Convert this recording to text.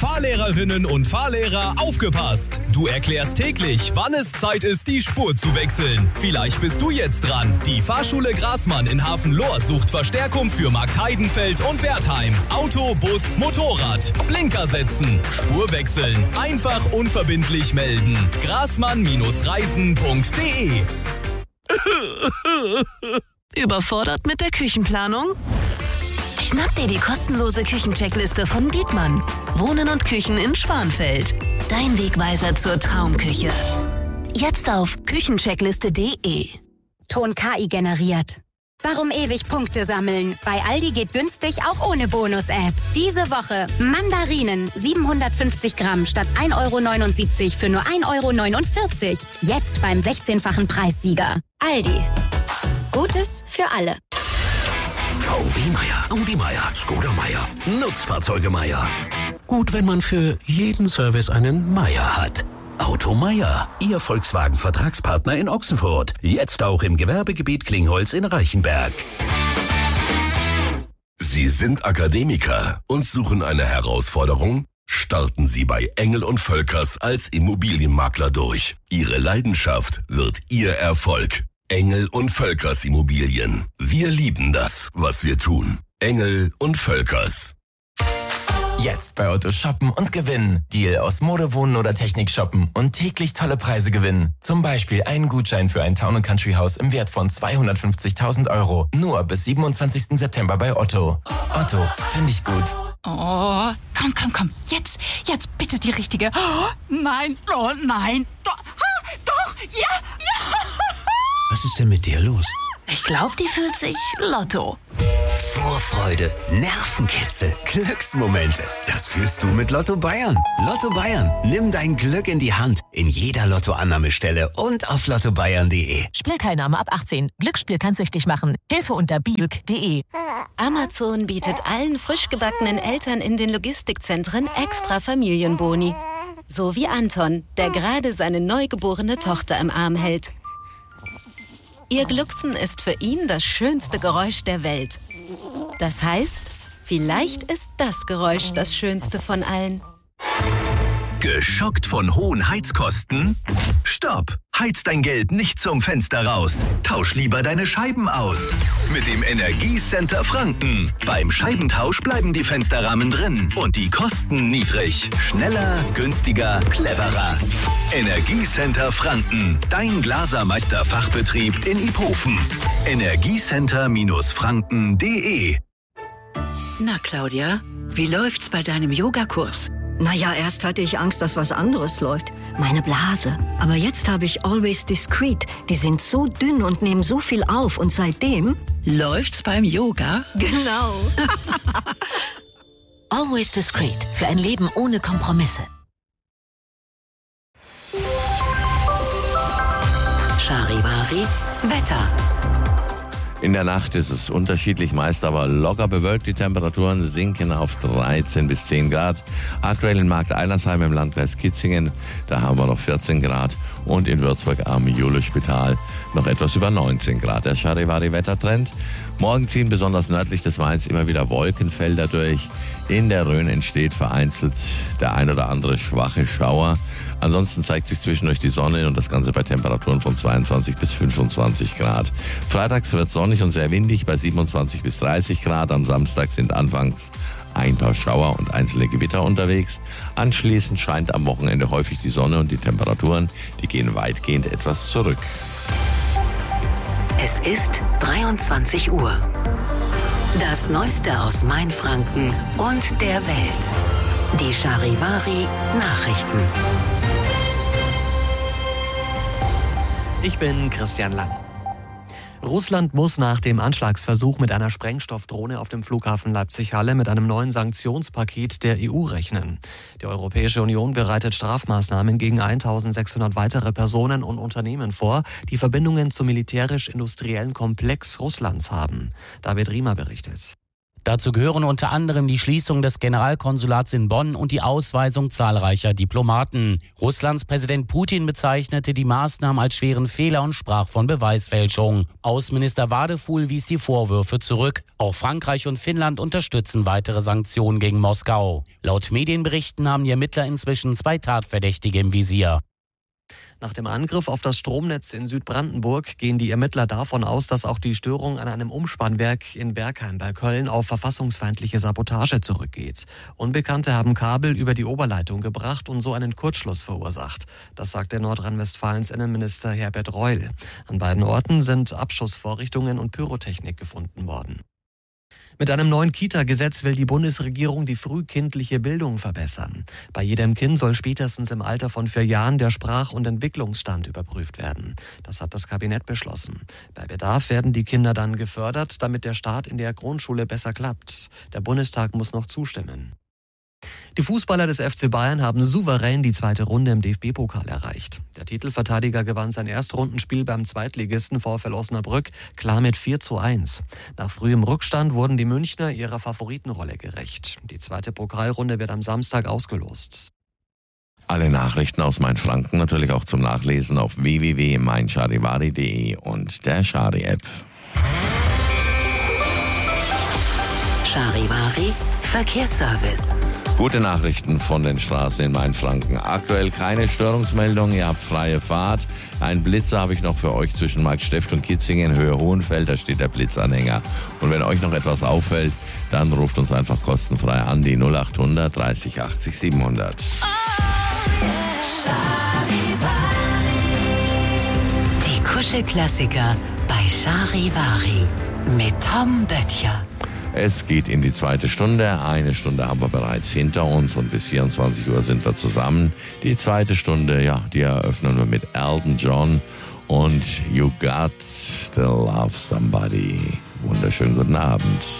Fahrlehrerinnen und Fahrlehrer, aufgepasst! Du erklärst täglich, wann es Zeit ist, die Spur zu wechseln. Vielleicht bist du jetzt dran. Die Fahrschule Grasmann in Hafenlohr sucht Verstärkung für Marktheidenfeld und Wertheim. Auto, Bus, Motorrad. Blinker setzen. Spur wechseln. Einfach unverbindlich melden. grasmann-reisen.de. Überfordert mit der Küchenplanung? Schnapp dir die kostenlose Küchencheckliste von Dietmann. Wohnen und Küchen in Schwanfeld. Dein Wegweiser zur Traumküche. Jetzt auf küchencheckliste.de. Ton KI generiert. Warum ewig Punkte sammeln? Bei Aldi geht günstig auch ohne Bonus-App. Diese Woche Mandarinen 750 Gramm statt 1,79 € für nur 1,49 €. Jetzt beim 16-fachen Preissieger. Aldi. Gutes für alle. VW Meier, Audi Meier, Skoda Meier, Nutzfahrzeuge Meier. Gut, wenn man für jeden Service einen Meier hat. Auto Meier, Ihr Volkswagen-Vertragspartner in Ochsenfurt. Jetzt auch im Gewerbegebiet Klingholz in Reichenberg. Sie sind Akademiker und suchen eine Herausforderung? Starten Sie bei Engel & Völkers als Immobilienmakler durch. Ihre Leidenschaft wird Ihr Erfolg. Engel & Völkers Immobilien. Wir lieben das, was wir tun. Engel & Völkers. Jetzt bei Otto shoppen und gewinnen. Deal aus Mode, Wohnen oder Technik shoppen und täglich tolle Preise gewinnen. Zum Beispiel einen Gutschein für ein Town & Country Haus im Wert von 250.000 €. Nur bis 27. September bei Otto. Otto, finde ich gut. Oh, komm. Jetzt bitte die richtige. Oh, nein. Doch, ja. Was ist denn mit dir los? Ich glaube, die fühlt sich Lotto. Vorfreude, Nervenkitzel, Glücksmomente. Das fühlst du mit Lotto Bayern. Lotto Bayern, nimm dein Glück in die Hand. In jeder Lottoannahmestelle und auf lottobayern.de. Spielteilnahme ab 18. Glücksspiel kann süchtig machen. Hilfe unter biolog.de. Amazon bietet allen frisch gebackenen Eltern in den Logistikzentren extra Familienboni. So wie Anton, der gerade seine neugeborene Tochter im Arm hält. Ihr Glucksen ist für ihn das schönste Geräusch der Welt. Das heißt, vielleicht ist das Geräusch das schönste von allen. Geschockt von hohen Heizkosten? Stopp! Heiz dein Geld nicht zum Fenster raus. Tausch lieber deine Scheiben aus. Mit dem Energiecenter Franken. Beim Scheibentausch bleiben die Fensterrahmen drin und die Kosten niedrig. Schneller, günstiger, cleverer. Energiecenter Franken. Dein Glasermeister-Fachbetrieb in Iphofen. Energiecenter-franken.de. Na, Claudia, wie läuft's bei deinem Yogakurs? Naja, erst hatte ich Angst, dass was anderes läuft. Meine Blase. Aber jetzt habe ich Always Discreet. Die sind so dünn und nehmen so viel auf. Und seitdem... Läuft's beim Yoga? Genau. Always Discreet. Für ein Leben ohne Kompromisse. Charivari Wetter. In der Nacht ist es unterschiedlich, meist aber locker bewölkt. Die Temperaturen sinken auf 13 bis 10 Grad. Aktuell in Markt Eilersheim im Landkreis Kitzingen, da haben wir noch 14 Grad. Und in Würzburg am Jule-Spital noch etwas über 19 Grad. Der Charivari-Wettertrend. Morgen ziehen besonders nördlich des Mains immer wieder Wolkenfelder durch. In der Rhön entsteht vereinzelt der ein oder andere schwache Schauer. Ansonsten zeigt sich zwischendurch die Sonne und das Ganze bei Temperaturen von 22 bis 25 Grad. Freitags wird sonnig und sehr windig bei 27 bis 30 Grad. Am Samstag sind anfangs ein paar Schauer und einzelne Gewitter unterwegs. Anschließend scheint am Wochenende häufig die Sonne und die Temperaturen, die gehen weitgehend etwas zurück. Es ist 23 Uhr. Das Neueste aus Mainfranken und der Welt. Die Charivari Nachrichten. Ich bin Christian Lang. Russland muss nach dem Anschlagsversuch mit einer Sprengstoffdrohne auf dem Flughafen Leipzig-Halle mit einem neuen Sanktionspaket der EU rechnen. Die Europäische Union bereitet Strafmaßnahmen gegen 1600 weitere Personen und Unternehmen vor, die Verbindungen zum militärisch-industriellen Komplex Russlands haben. David Riemer berichtet. Dazu gehören unter anderem die Schließung des Generalkonsulats in Bonn und die Ausweisung zahlreicher Diplomaten. Russlands Präsident Putin bezeichnete die Maßnahmen als schweren Fehler und sprach von Beweisfälschung. Außenminister Wadefuhl wies die Vorwürfe zurück. Auch Frankreich und Finnland unterstützen weitere Sanktionen gegen Moskau. Laut Medienberichten haben die Ermittler inzwischen 2 Tatverdächtige im Visier. Nach dem Angriff auf das Stromnetz in Südbrandenburg gehen die Ermittler davon aus, dass auch die Störung an einem Umspannwerk in Bergheim bei Köln auf verfassungsfeindliche Sabotage zurückgeht. Unbekannte haben Kabel über die Oberleitung gebracht und so einen Kurzschluss verursacht. Das sagte Nordrhein-Westfalens Innenminister Herbert Reul. An beiden Orten sind Abschussvorrichtungen und Pyrotechnik gefunden worden. Mit einem neuen Kita-Gesetz will die Bundesregierung die frühkindliche Bildung verbessern. Bei jedem Kind soll spätestens im Alter von 4 Jahren der Sprach- und Entwicklungsstand überprüft werden. Das hat das Kabinett beschlossen. Bei Bedarf werden die Kinder dann gefördert, damit der Start in der Grundschule besser klappt. Der Bundestag muss noch zustimmen. Die Fußballer des FC Bayern haben souverän die 2. Runde im DFB-Pokal erreicht. Der Titelverteidiger gewann sein Erstrundenspiel beim Zweitligisten VfL Osnabrück klar mit 4:1. Nach frühem Rückstand wurden die Münchner ihrer Favoritenrolle gerecht. Die 2. Pokalrunde wird am Samstag ausgelost. Alle Nachrichten aus Mainfranken natürlich auch zum Nachlesen auf www.meincharivari.de und der Chari-App. Charivari Verkehrsservice. Gute Nachrichten von den Straßen in Mainfranken. Aktuell keine Störungsmeldung, ihr habt freie Fahrt. Einen Blitzer habe ich noch für euch zwischen Marktsteft und Kitzingen, Höhe Hohenfeld, da steht der Blitzanhänger. Und wenn euch noch etwas auffällt, dann ruft uns einfach kostenfrei an, die 0800 30 80 700. Die Kuschelklassiker bei Charivari mit Tom Böttcher. Es geht in die 2. Stunde. 1 Stunde haben wir bereits hinter uns und bis 24 Uhr sind wir zusammen. Die 2. Stunde, ja, die eröffnen wir mit Elton John und You Got to Love Somebody. Wunderschönen guten Abend.